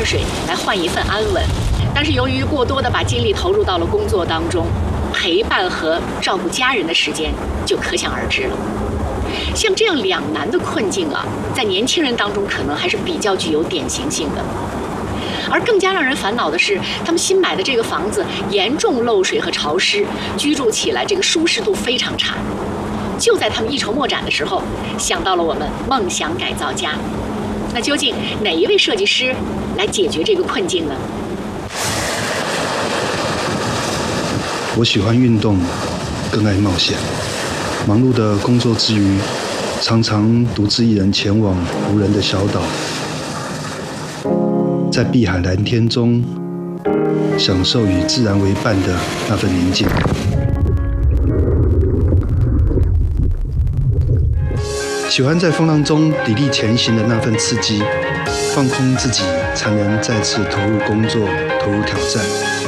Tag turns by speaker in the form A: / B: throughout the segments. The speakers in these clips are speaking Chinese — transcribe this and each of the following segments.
A: 水来换一份安稳。但是由于过多的把精力投入到了工作当中，陪伴和照顾家人的时间就可想而知了。像这样两难的困境啊，在年轻人当中可能还是比较具有典型性的。而更加让人烦恼的是，他们新买的这个房子严重漏水和潮湿，居住起来这个舒适度非常差。就在他们一筹莫展的时候，想到了我们梦想改造家。那究竟哪一位设计师来解决这个困境呢？
B: 我喜欢运动，更爱冒险。忙碌的工作之余，常常独自一人前往无人的小岛，在碧海蓝天中，享受与自然为伴的那份宁静。喜欢在风浪中砥砺前行的那份刺激，放空自己，才能再次投入工作，投入挑战。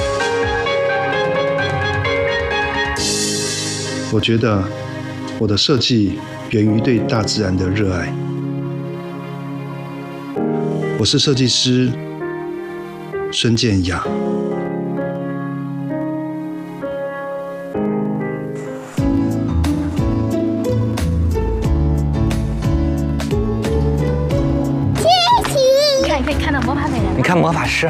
B: 我觉得我的设计源于对大自然的热爱。我是设计师孙建雅。
A: 你可以看到魔法美人。
C: 你看魔法师。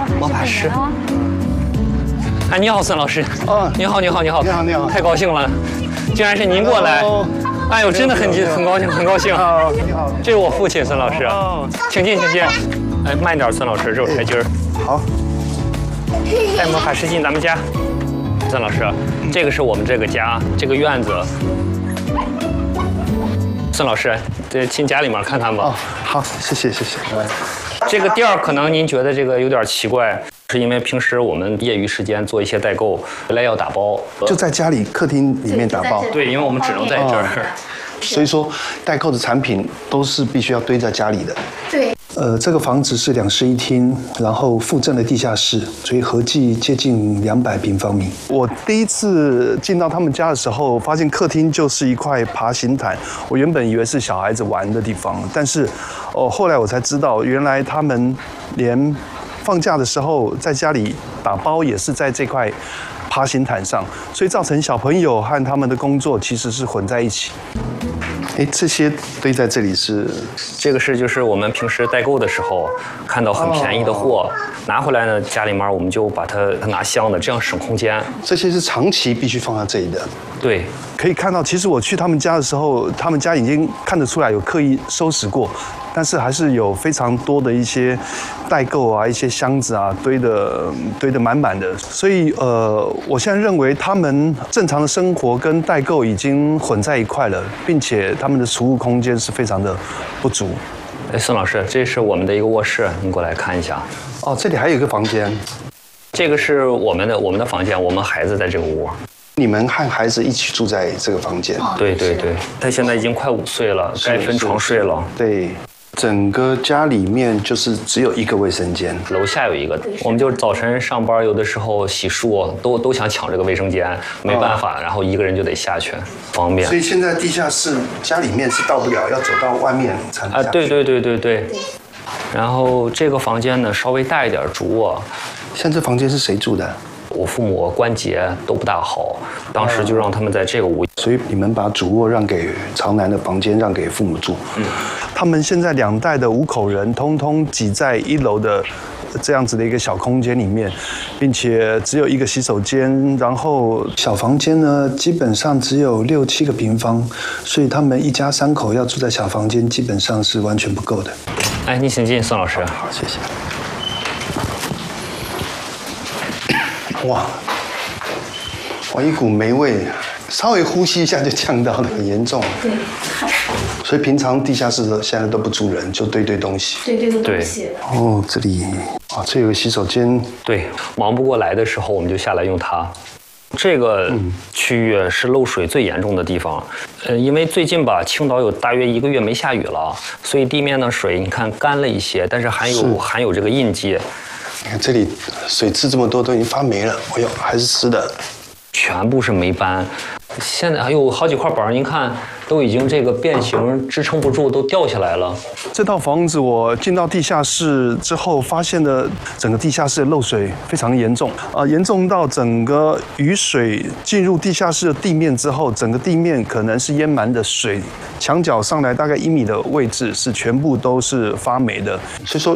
C: 哎，你好，孙老师。哦，你好。
B: 你好。
C: 太高兴了，竟然是您过来。哎呦，真的很高兴。
B: 你好。
C: 这是我父亲孙老师。请进。哎，慢点，孙老师，这有台阶儿。
B: 好。
C: 带魔法师进咱们家。孙老师，这个是我们这个家，这个院子。孙老师，进家里面看看吧。
B: 哦，好，谢谢。
C: 这个店儿可能您觉得这个有点奇怪，是因为平时我们业余时间做一些代购，回来要打包，
B: 就在家里客厅里面打包。
C: 对，因为我们只能在这儿。
B: 所以说，代购的产品都是必须要堆在家里的。
A: 对。
B: 这个房子是2室1厅，然后附赠的地下室，所以合计接近200平方米。我第一次进到他们家的时候，发现客厅就是一块爬行毯。我原本以为是小孩子玩的地方，但是后来我才知道，原来他们连放假的时候在家里打包也是在这块爬行毯上，所以造成小朋友和他们的工作其实是混在一起。这些堆在这里
C: 这个是就是我们平时代购的时候看到很便宜的货，拿回来呢，家里面我们就把它拿箱的，这样省空间。
B: 这些是长期必须放在这里的。
C: 对，
B: 可以看到，其实我去他们家的时候，他们家已经看得出来有刻意收拾过，但是还是有非常多的一些代购啊，一些箱子啊，堆得满满的。所以我现在认为他们正常的生活跟代购已经混在一块了，并且他们的储物空间是非常的不足。
C: 孙老师，这是我们的一个卧室，您过来看一下。
B: 哦，这里还有一个房间。
C: 这个是我们的房间，我们孩子在这个屋。
B: 你们和孩子一起住在这个房间？
C: 对，他现在已经快5岁了，该分床睡了。
B: 对，整个家里面就是只有一个卫生间，
C: 楼下有一个。我们就是早晨上班，有的时候洗漱都想抢这个卫生间，没办法，然后一个人就得下去，方便。
B: 所以现在地下室家里面是到不了，要走到外面才能下去。
C: 对。然后这个房间呢稍微大一点，主卧。
B: 像这房间是谁住的？
C: 我父母关节都不大好，当时就让他们在这个屋。
B: 所以你们把主卧让给朝南的房间让给父母住。他们现在2代的5口人，通通挤在1楼的这样子的一个小空间里面，并且只有一个洗手间，然后小房间呢基本上只有6、7个平方，所以他们一家3口要住在小房间，基本上是完全不够的。
C: 哎，你请进，孙老师。
B: 好，谢谢。哇，一股霉味，稍微呼吸一下就呛到了，很严重。
A: 对，
B: 所以平常地下室现在都不住人，就堆东西。
A: 堆东西。
B: 哦，这里这有个洗手间。
C: 对，忙不过来的时候，我们就下来用它。这个区域是漏水最严重的地方，因为最近吧，青岛有大约1个月没下雨了，所以地面的水你看干了一些，但是含有这个印记。
B: 你看这里水渍这么多，都已经发霉了，哎呦，还是湿的，
C: 全部是霉斑。现在还有好几块板，您看都已经这个变形支撑不住，都掉下来了。
B: 这套房子我进到地下室之后，发现的整个地下室的漏水非常严重严重到整个雨水进入地下室的地面之后，整个地面可能是淹满的水，墙角上来大概1米的位置是全部都是发霉的。所以说